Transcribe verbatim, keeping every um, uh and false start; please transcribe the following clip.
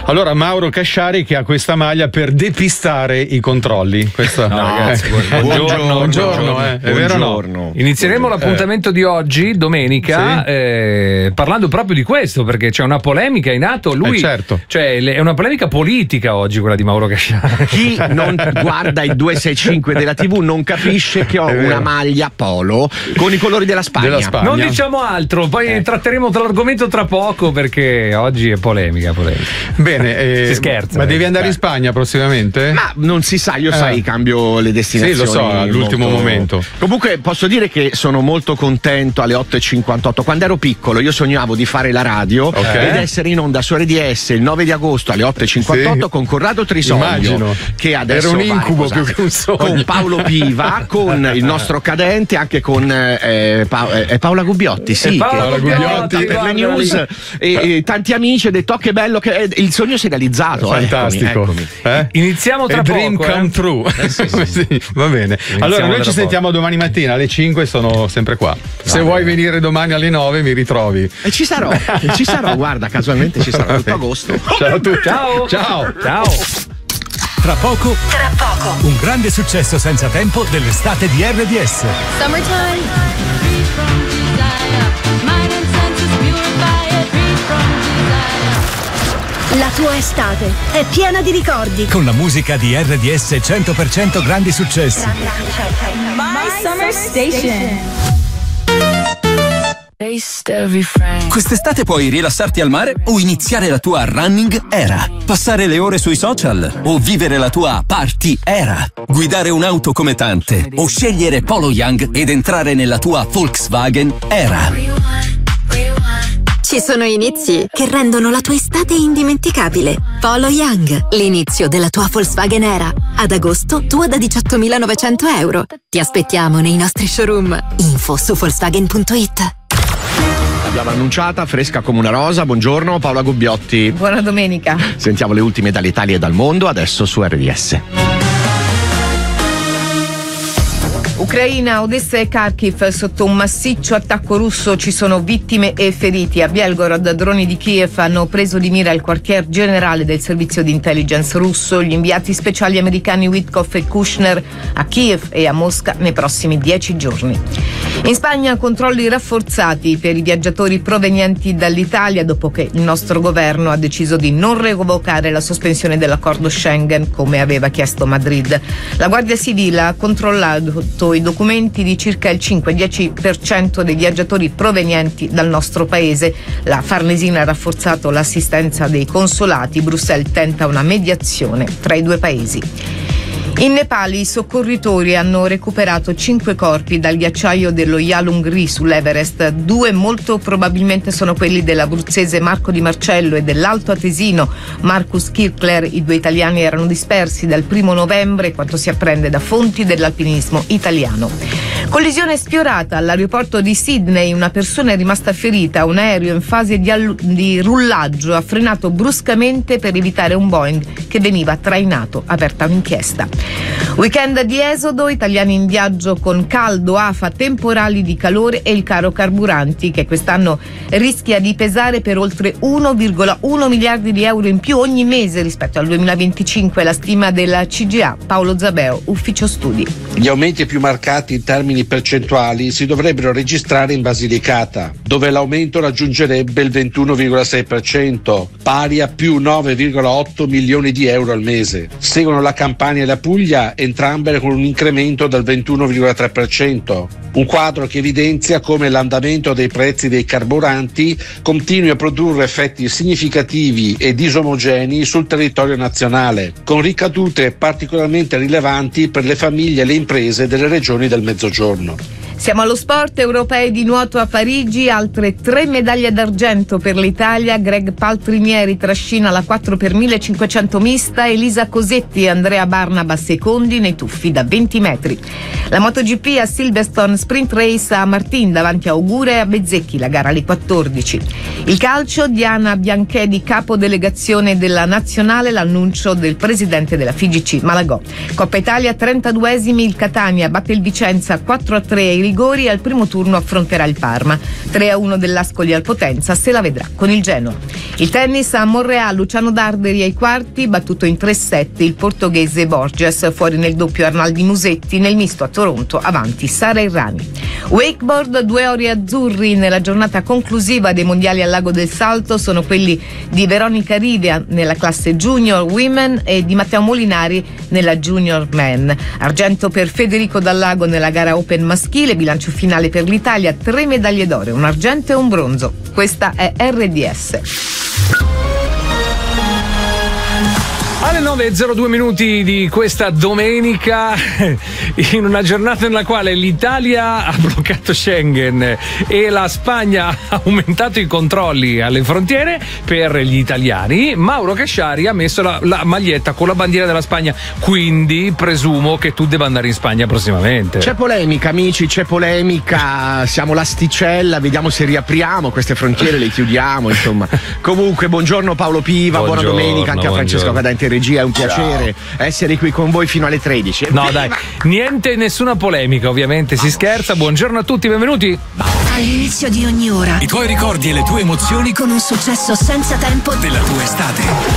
Allora Mauro Casciari che ha questa maglia per depistare i controlli. Questa, no, ragazzi, buongiorno, buongiorno, buongiorno, eh. È vero o no? Inizieremo l'appuntamento eh. di oggi, domenica, sì. eh, parlando proprio di questo, perché c'è una polemica in atto. Lui, eh certo. Cioè, è una polemica politica oggi quella di Mauro Casciari. Chi non guarda il duecentosessantacinque della tivù non capisce che ho una maglia polo con i colori della Spagna. della Spagna. Non diciamo altro, poi eh. tratteremo l'argomento tra poco, perché oggi è polemica, polemica. Bene, eh, si scherza. Ma devi andare Beh. in Spagna prossimamente? Ma non si sa, io eh. sai, cambio le destinazioni. Sì, lo so, all'ultimo molto... momento. Comunque posso dire che sono molto contento alle otto e cinquantotto. Quando ero piccolo io sognavo di fare la radio okay. ed essere in onda su R D S il nove di agosto alle otto e cinquantotto sì. con Corrado Trisoglio. Immagino. Che adesso era un incubo vai, più che un sogno. Con Paolo Piva, con il nostro cadente, anche con eh, pa- eh, Paola Gubbiotti, sì, Paola che Gubbiotti per le news e, e tanti amici. Ho detto oh, che bello, che eh, il sogno si è realizzato. Fantastico. Eccomi, eccomi. Eh? Iniziamo tra A poco. Dream come eh? true. Eh, sì, sì. sì, va bene. Iniziamo allora noi ci poco. sentiamo domani mattina alle cinque, sono sempre qua. Se Va vuoi bene. venire domani alle nove mi ritrovi. E ci sarò, e ci sarò, guarda, casualmente ci sarò tutto agosto. Ciao a tutti. Ciao. Ciao. Ciao. Tra poco, Tra poco, un grande successo senza tempo dell'estate di R D S. Summertime. La tua estate è piena di ricordi. Con la musica di R D S cento per cento grandi successi. My Summer Station. Quest'estate puoi rilassarti al mare o iniziare la tua running era. Passare le ore sui social o vivere la tua party era. Guidare un'auto come tante o scegliere Polo Young ed entrare nella tua Volkswagen era. Ci sono inizi che rendono la tua estate indimenticabile. Polo Young, l'inizio della tua Volkswagen era. Ad agosto, tua da diciottomilanovecento euro. Ti aspettiamo nei nostri showroom. Info su Volkswagen punto it. L'abbiamo annunciata, fresca come una rosa. Buongiorno Paola Gubbiotti. Buona domenica. Sentiamo le ultime dall'Italia e dal mondo adesso su R D S. Ucraina, Odessa e Kharkiv sotto un massiccio attacco russo, ci sono vittime e feriti. A Belgorod droni di Kiev hanno preso di mira il quartier generale del servizio di intelligence russo. Gli inviati speciali americani Witkoff e Kushner a Kiev e a Mosca nei prossimi dieci giorni. In Spagna controlli rafforzati per i viaggiatori provenienti dall'Italia dopo che il nostro governo ha deciso di non revocare la sospensione dell'accordo Schengen come aveva chiesto Madrid. La Guardia Civile ha controllato i documenti di circa il cinque-dieci per cento dei viaggiatori provenienti dal nostro paese. La Farnesina ha rafforzato l'assistenza dei consolati. Bruxelles tenta una mediazione tra i due paesi. In Nepal i soccorritori hanno recuperato cinque corpi dal ghiacciaio dello Yalungri sull'Everest. Due molto probabilmente sono quelli dell'abruzzese Marco Di Marcello e dell'alto atesino Marcus Kirchler. I due italiani erano dispersi dal primo novembre, quanto si apprende da fonti dell'alpinismo italiano. Collisione sfiorata all'aeroporto di Sydney, una persona è rimasta ferita. Un aereo in fase di, allu- di rullaggio ha frenato bruscamente per evitare un Boeing che veniva trainato. Aperta un'inchiesta. Weekend di esodo, italiani in viaggio con caldo, afa, temporali di calore e il caro carburanti che quest'anno rischia di pesare per oltre uno virgola uno miliardi di euro in più ogni mese rispetto al duemilaventicinque, la stima della C G A. Paolo Zabeo, Ufficio Studi. Gli aumenti più marcati in termini percentuali si dovrebbero registrare in Basilicata, dove l'aumento raggiungerebbe il ventuno virgola sei per cento, pari a più nove virgola otto milioni di euro al mese. Seguono la Campania e la Puglia, entrambe con un incremento del ventuno virgola tre per cento. Un quadro che evidenzia come l'andamento dei prezzi dei carburanti continui a produrre effetti significativi e disomogenei sul territorio nazionale, con ricadute particolarmente rilevanti per le famiglie e le imprese delle regioni del Mezzogiorno. Siamo allo sport, europei di nuoto a Parigi, altre tre medaglie d'argento per l'Italia. Greg Paltrinieri trascina la quattro per millecinquecento mista, Elisa Cosetti e Andrea Barnaba secondi nei tuffi da venti metri. La MotoGP a Silverstone Sprint Race a Martin davanti a Ogura e a Bezzecchi, la gara alle quattordici. Il calcio, Diana Bianchedi capodelegazione della nazionale, l'annuncio del presidente della F I G C Malagò. Coppa Italia trentaduesimi, il Catania batte il Vicenza quattro a tre, rigori, al primo turno affronterà il Parma. tre a uno dell'Ascoli al Potenza, se la vedrà con il Genoa. Il tennis a Monreal, Luciano Darderi ai quarti, battuto in tre set il portoghese Borges, fuori nel doppio Arnaldi Musetti, nel misto a Toronto avanti Sara Errani. Wakeboard, due ori azzurri nella giornata conclusiva dei mondiali al Lago del Salto sono quelli di Veronica Rivia nella classe Junior Women e di Matteo Molinari nella Junior Men. Argento per Federico Dallago nella gara Open maschile, bilancio finale per l'Italia, tre medaglie d'oro, un argento e un bronzo. Questa è R D S. Alle nove e zero due minuti di questa domenica, in una giornata nella quale l'Italia ha bloccato Schengen e la Spagna ha aumentato i controlli alle frontiere per gli italiani, Mauro Casciari ha messo la, la maglietta con la bandiera della Spagna, quindi presumo che tu debba andare in Spagna prossimamente. C'è polemica, amici, c'è polemica, siamo l'asticella, vediamo se riapriamo queste frontiere, le chiudiamo, insomma. Comunque, buongiorno Paolo Piva, buongiorno, buona domenica anche a Francesco Cadente in regia, è un piacere Ciao. essere qui con voi fino alle tredici. No Viva! Dai, niente, nessuna polemica, ovviamente, si scherza. Buongiorno a tutti, benvenuti. All'inizio di ogni ora i tuoi ricordi e le tue emozioni con un successo senza tempo della tua estate.